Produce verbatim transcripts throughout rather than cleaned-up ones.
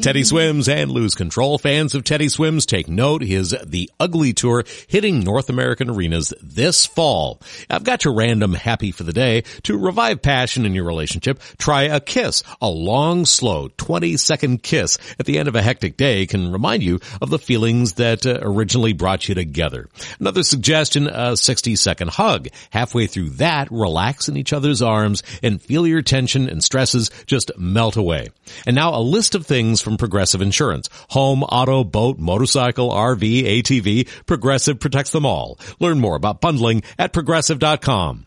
Teddy Swims and Lose Control. Fans of Teddy Swims, take note. His The Ugly Tour hitting North American arenas this fall. I've got your random happy for the day. To revive passion in your relationship, try a kiss. A long, slow twenty second kiss at the end of a hectic day can remind you of the feelings that uh, originally brought you together. Another suggestion, a sixty second hug. Halfway through that, relax in each other's arms and feel your tension and stresses just melt away. And now a list of things from Progressive Insurance. Home, auto, boat, motorcycle, R V, A T V. Progressive protects them all. Learn more about bundling at progressive dot com.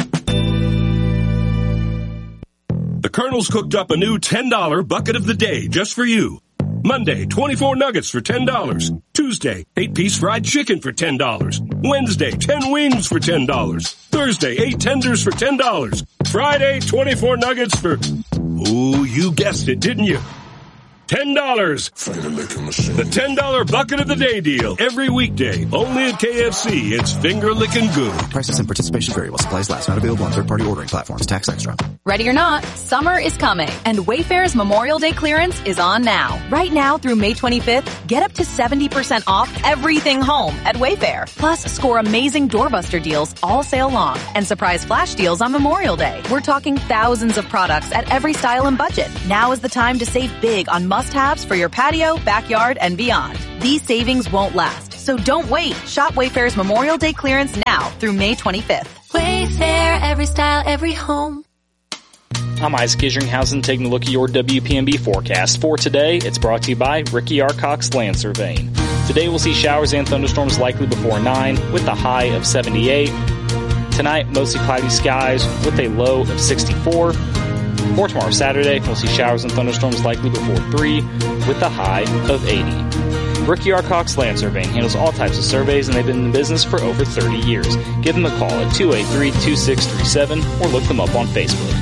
The Colonel's cooked up a new ten dollar bucket of the day just for you. Monday, twenty-four nuggets for ten dollars. Tuesday, eight piece fried chicken for ten dollars. Wednesday, ten wings for ten dollars. Thursday, eight tenders for ten dollars. Friday, twenty-four nuggets for... Ooh, you guessed it, didn't you? ten dollars. The ten dollar bucket of the day deal. Every weekday. Only at K F C. It's finger licking good. Prices and participation vary while supplies last. Not available on third-party ordering platforms. Tax extra. Ready or not, summer is coming, and Wayfair's Memorial Day clearance is on now. Right now through May twenty-fifth, get up to seventy percent off everything home at Wayfair. Plus, score amazing doorbuster deals all sale long and surprise flash deals on Memorial Day. We're talking thousands of products at every style and budget. Now is the time to save big on must-haves for your patio, backyard, and beyond. These savings won't last, so don't wait. Shop Wayfair's Memorial Day clearance now through May twenty-fifth. Wayfair, every style, every home. I'm Isaac Isringhausen taking a look at your W P M B forecast. For today, it's brought to you by Ricky Arcock's Land Surveying. Today we'll see showers and thunderstorms likely before nine with a high of seventy-eight. Tonight, mostly cloudy skies with a low of sixty-four. For tomorrow, Saturday, we'll see showers and thunderstorms likely before three with a high of eighty. Ricky Arcock's Land Surveying handles all types of surveys, and they've been in business for over thirty years. Give them a call at two eight three, two six three seven or look them up on Facebook.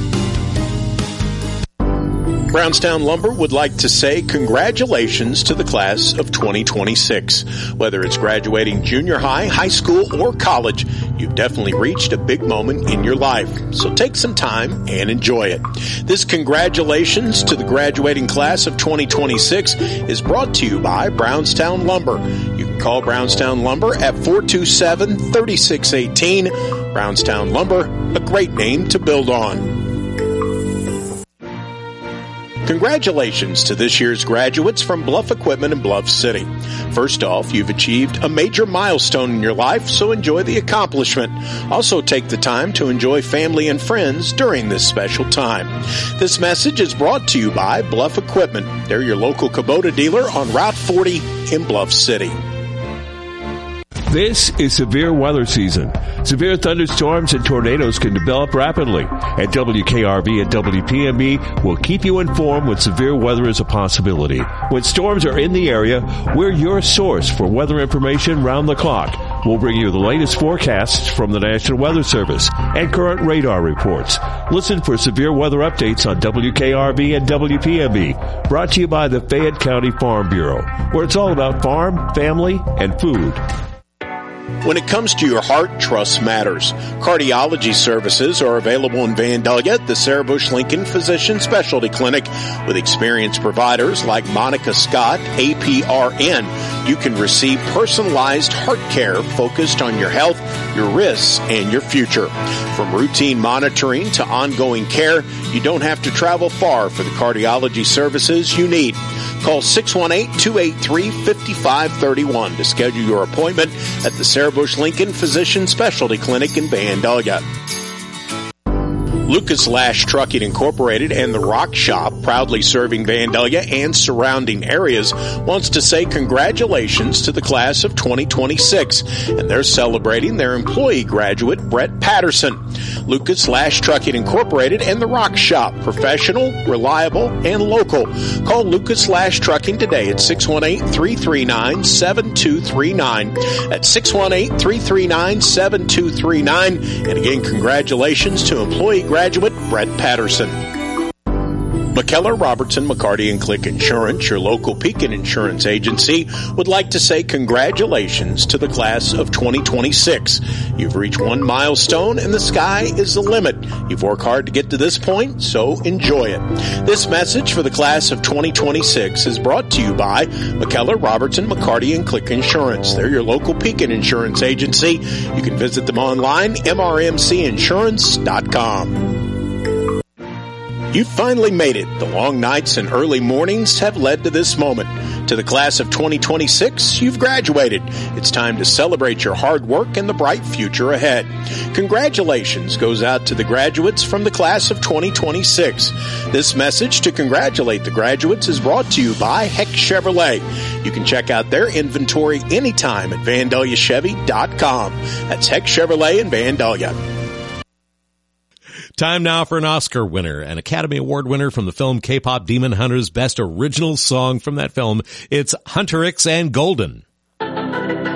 Brownstown Lumber would like to say congratulations to the class of twenty twenty-six. Whether it's graduating junior high, high school, or college, you've definitely reached a big moment in your life. So take some time and enjoy it. This congratulations to the graduating class of twenty twenty-six is brought to you by Brownstown Lumber. You can call Brownstown Lumber at four two seven, three six one eight. Brownstown Lumber, a great name to build on. Congratulations to this year's graduates from Bluff Equipment in Bluff City. First off, you've achieved a major milestone in your life, so enjoy the accomplishment. Also take the time to enjoy family and friends during this special time. This message is brought to you by Bluff Equipment. They're your local Kubota dealer on Route forty in Bluff City. This is severe weather season. Severe thunderstorms and tornadoes can develop rapidly. At W K R V and W P M B, we'll keep you informed when severe weather is a possibility. When storms are in the area, we're your source for weather information round the clock. We'll bring you the latest forecasts from the National Weather Service and current radar reports. Listen for severe weather updates on W K R V and W P M B. Brought to you by the Fayette County Farm Bureau, where it's all about farm, family, and food. When it comes to your heart, trust matters. Cardiology services are available in Vandalia at the Sarah Bush Lincoln Physician Specialty Clinic with experienced providers like Monica Scott, A P R N. You can receive personalized heart care focused on your health, your risks, and your future. From routine monitoring to ongoing care, you don't have to travel far for the cardiology services you need. Call six one eight, two eight three, five five three one to schedule your appointment at the Sarah Bush Lincoln Physician Specialty Clinic in Vandalia. Lucas Lash Trucking Incorporated and the Rock Shop, proudly serving Vandalia and surrounding areas, wants to say congratulations to the class of twenty twenty-six, and they're celebrating their employee graduate, Brett Patterson. Lucas Lash Trucking Incorporated and the Rock Shop, professional, reliable, and local. Call Lucas Lash Trucking today at six one eight, three three nine, seven two three nine. At six one eight, three three nine, seven two three nine. And again, congratulations to employee graduate Brett Patterson. McKellar, Robertson, McCarty, and Click Insurance, your local Pekin insurance agency, would like to say congratulations to the class of twenty twenty-six. You've reached one milestone and the sky is the limit. You've worked hard to get to this point, so enjoy it. This message for the class of twenty twenty-six is brought to you by McKellar, Robertson, McCarty, and Click Insurance. They're your local Pekin insurance agency. You can visit them online, M R M C insurance dot com. You finally made it. The long nights and early mornings have led to this moment. To the class of twenty twenty-six, you've graduated. It's time to celebrate your hard work and the bright future ahead. Congratulations goes out to the graduates from the class of twenty twenty-six. This message to congratulate the graduates is brought to you by Heck Chevrolet. You can check out their inventory anytime at Vandalia Chevy dot com. That's Heck Chevrolet in Vandalia. Time now for an Oscar winner, an Academy Award winner from the film K-pop Demon Hunters, best original song from that film. It's Hunter X and Golden.